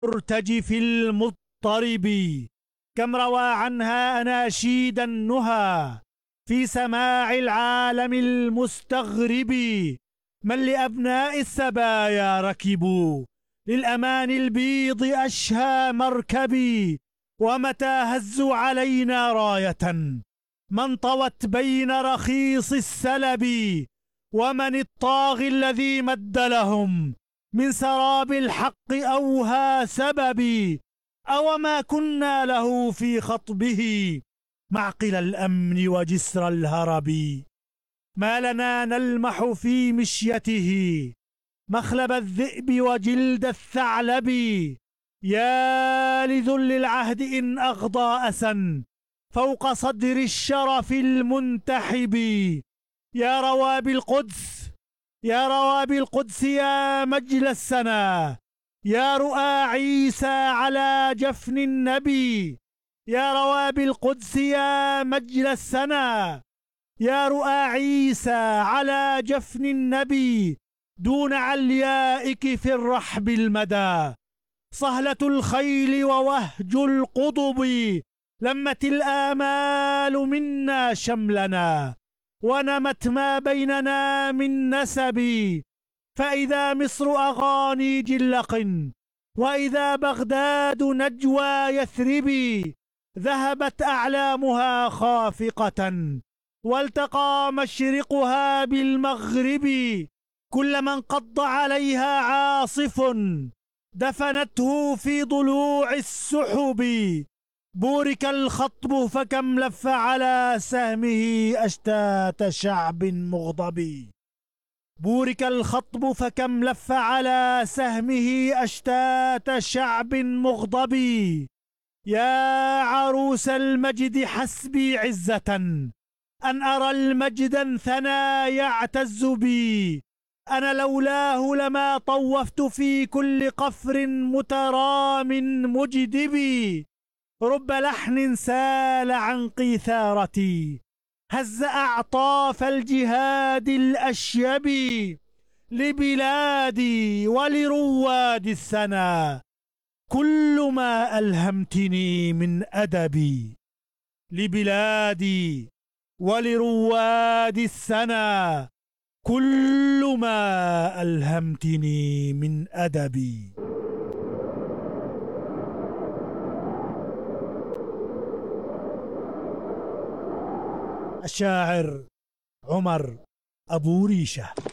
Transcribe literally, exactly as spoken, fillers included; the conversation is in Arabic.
المرتجف المضطرب، كم روى عنها أناشيد النهى في سماع العالم المستغرب. من لأبناء السبايا ركبوا للأمان البيض أشهى مركبي، ومتى هزوا علينا راية من طوت بين رخيص السلب. ومن الطاغي الذي مد لهم من سراب الحق أوهى سببي، أوما كنا له في خطبه معقل الأمن وجسر الهرب. ما لنا نلمح في مشيته مخلب الذئب وجلد الثعلب. يا لذل العهد إن أغضى أسا فوق صدر الشرف المنتحب. يا روابي القدس يا روابي القدس يا مجل السنا، يا رؤى عيسى على جفن النبي. يا روابي القدس يا مجل السنا، يا رؤى عيسى على جفن النبي. دون عليائك في الرحب المدى صهلة الخيل ووهج القضب. لمت الآمال منا شملنا ونمت ما بيننا من نسب. فإذا مصر أغاني جلق وإذا بغداد نجوى يثرب، ذهبت أعلامها خافقة والتقى مشرقها بالمغرب. كل من قض عليها عاصف دفنته في ضلوع السحب. بورك الخطب فكم لف على سهمه أشتات شعب مغضب. بورك الخطب فكم لف على سهمه أشتات شعب مغضب. يا عروس المجد حسبي عزة أن أرى المجد ثنا يعتز بي. أنا لولاه لما طوفت في كل قفر مترام مجدب. رب لحن سال عن قيثارتي هز أعطاف الجهاد الأشيب. لبلادي ولرواد السنا كل ما ألهمتني من أدبي. لبلادي ولرواد السنا كل ما ألهمتني من أدبي. الشاعر عمر أبو ريشة.